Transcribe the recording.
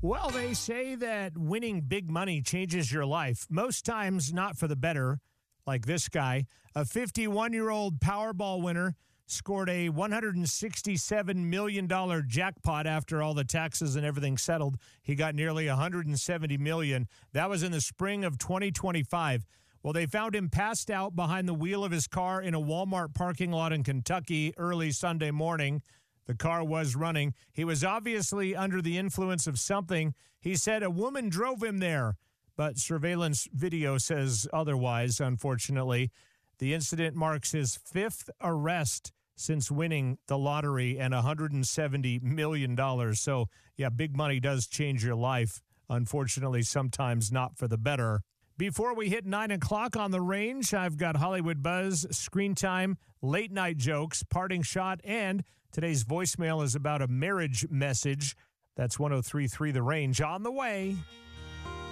Well, they say that winning big money changes your life. Most times not for the better, like this guy. A 51-year-old Powerball winner scored a $167 million jackpot after all the taxes and everything settled. He got nearly $170 million. That was in the spring of 2025. Well, they found him passed out behind the wheel of his car in a Walmart parking lot in Kentucky early Sunday morning. The car was running. He was obviously under the influence of something. He said a woman drove him there, but surveillance video says otherwise, unfortunately. The incident marks his fifth arrest since winning the lottery and $170 million. So, yeah, big money does change your life. Unfortunately, sometimes not for the better. Before we hit 9 o'clock on the range, I've got Hollywood Buzz, Screen Time, Late Night Jokes, Parting Shot, and today's voicemail is about a marriage message. That's 103.3 The Range on the way.